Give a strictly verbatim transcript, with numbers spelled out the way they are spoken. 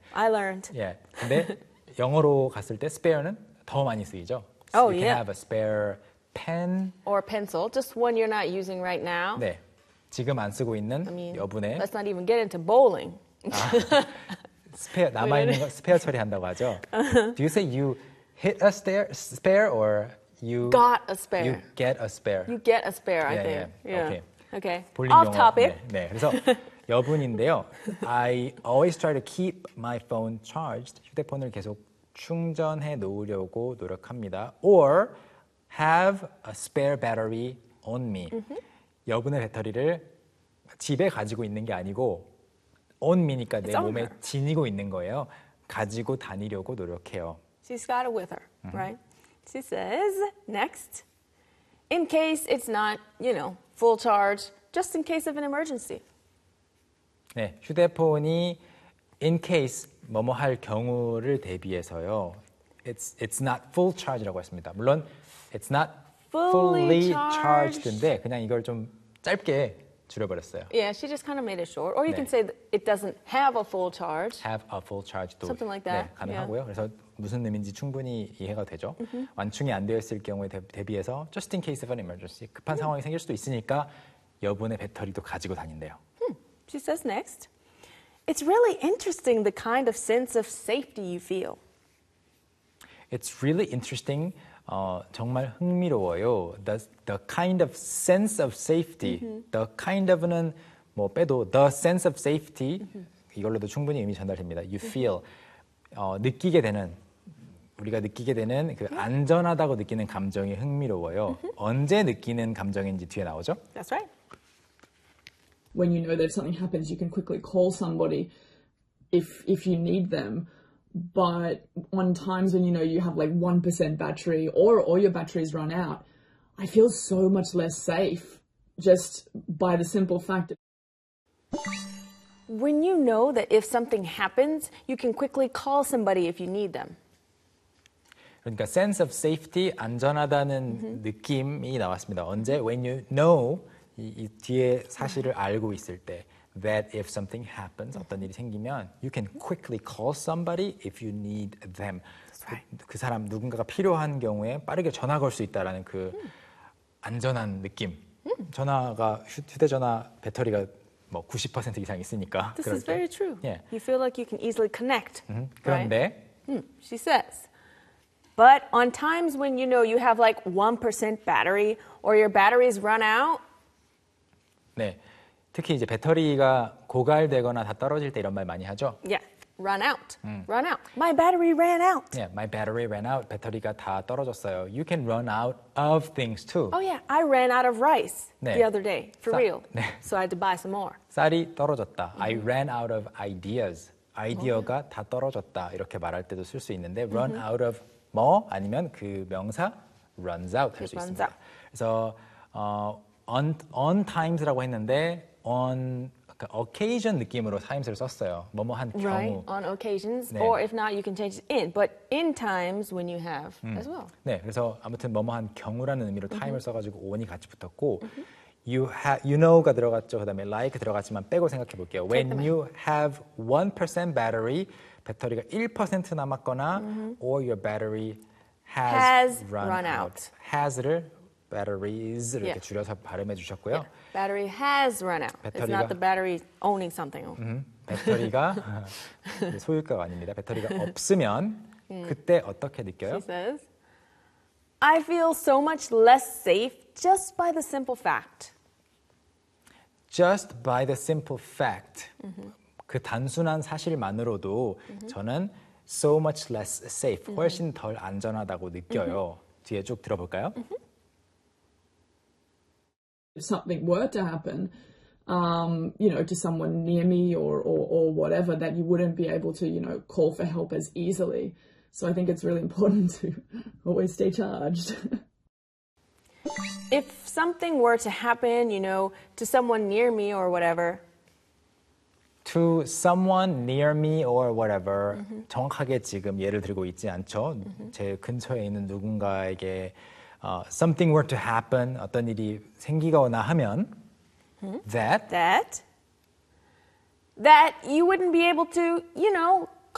I learned. 예. 근데 영어로 갔을 때 spare는 더 많이 쓰이죠. So Oh, you can yeah. have a spare pen. Or pencil, just one you're not using right now. 네. 지금 안 쓰고 있는 I mean, 여분의 let's not even get into bowling. 스페어 남아 있는 거 스페어 처리한다고 하죠. Do you say you hit a spare, spare or you Got a spare. You get a spare. You get a spare, I Yeah, think. yeah. Yeah. Okay. Okay. 볼링 Off 용어. topic. 네, 네. 그래서 여분인데요. I always try to keep my phone charged. 휴대폰을 계속 충전해 놓으려고 노력합니다. Or have a spare battery on me. Mm-hmm. 여분의 배터리를 집에 가지고 있는 게 아니고 on me니까 내 몸에 her. 지니고 있는 거예요. 가지고 다니려고 노력해요. She's got it with her, mm-hmm. right? She says, next, in case it's not, you know, full charge, just in case of an emergency. 네, 휴대폰이 in case 뭐뭐 할 경우를 대비해서요. It's it's not full charge라고 했습니다. 물론 it's not fully, fully charged인데 그냥 이걸 좀 짧게 줄여버렸어요. Yeah, she just kind of made it short. Or you 네. can say that it doesn't have a full charge. Have a full charge도 Something like that. 네, 가능하고요. Yeah. 그래서 무슨 의미인지 충분히 이해가 되죠. Mm-hmm. 완충이 안 되어 있을 경우에 대, 대비해서 just in case of an emergency 급한 mm-hmm. 상황이 생길 수도 있으니까 여분의 배터리도 가지고 다닌대요. Hmm. She says next, it's really interesting the kind of sense of safety you feel. It's really interesting. 어, 정말 흥미로워요. The, the kind of sense of safety. Mm-hmm. The kind of는 뭐 빼도 the sense of safety mm-hmm. 이걸로도 충분히 의미 전달됩니다. You feel 어, 느끼게 되는 우리가 느끼게 되는 그 안전하다고 느끼는 감정이 흥미로워요. Mm-hmm. 언제 느끼는 감정인지 뒤에 나오죠? That's right. When you know that if something happens, you can quickly call somebody if if you need them. But on times when you know you have like one percent battery or, or your batteries run out, I feel so much less safe just by the simple fact that when you know that if something happens, you can quickly call somebody if you need them. 그러니까 sense of safety, 안전하다는 mm-hmm. 느낌이 나왔습니다. 언제? When you know, 이, 이 뒤에 사실을 알고 있을 때 that if something happens, 어떤 일이 생기면 you can quickly call somebody if you need them. Right. 그, 그 사람 누군가가 필요한 경우에 빠르게 전화 걸 수 있다라는 그 음. 안전한 느낌. 음. 전화가 휴, 휴대전화 배터리가 뭐 구십 퍼센트 이상 있으니까. This is very true. Yeah. You feel like you can easily connect. 음, 그런데 right? 음, she says, but on times when you know you have like one percent battery or your batteries run out. 네. 특히 이제 배터리가 고갈되거나 다 떨어질 때 이런 말 많이 하죠. Yeah, run out. 음. Run out. My battery ran out. Yeah, my battery ran out. 배터리가 다 떨어졌어요. You can run out of things too. Oh yeah, I ran out of rice 네. the other day, for 쌀, real. 네. So I had to buy some more. 쌀이 떨어졌다. I ran out of ideas. 아이디어가 다 떨어졌다. 이렇게 말할 때도 쓸 수 있는데 run out of 뭐 아니면 그 명사 runs out 할 수 있습니다. out. 그래서 어, on, on times라고 했는데 on 그러니까 occasion 느낌으로 times를 썼어요. 뭐뭐 한 경우. Right, on occasions, 네. or if not, you can change it in. But in times when you have 음. as well. 네, 그래서 아무튼 뭐뭐 한 경우라는 의미로 time을 써가지고 on이 같이 붙었고 you have, you know가 들어갔죠. 그다음에 like 들어갔지만 빼고 생각해 볼게요. When you have one percent battery, 배터리가 일 퍼센트 남았거나, or your battery has, Has run, run out. out. has를 batteries 이렇게 Yeah. 줄여서 발음해 주셨고요. Yeah. Battery has run out. It's 배터리가- not the battery owning something. 음, 배터리가 소유가가 아닙니다. 배터리가 없으면 그때 어떻게 느껴요? She says, I feel so much less safe just by the simple fact. Just by the simple fact. 그 단순한 사실만으로도 저는 so much less safe, 훨씬 덜 안전하다고 느껴요. 뒤에 쭉 들어볼까요? if something were to happen, um, you know, to someone near me or, or, or whatever, that you wouldn't be able to, you know, call for help as easily. So I think it's really important to always stay charged. If something were to happen, you know, to someone near me or whatever. To someone near me or whatever. Mm-hmm. 정확하게 지금 예를 들고 있지 않죠. Mm-hmm. 제 근처에 있는 누군가에게 uh, something were to happen, 어떤 일이 생기거나 하면 mm-hmm. that That that you wouldn't be able to, you know,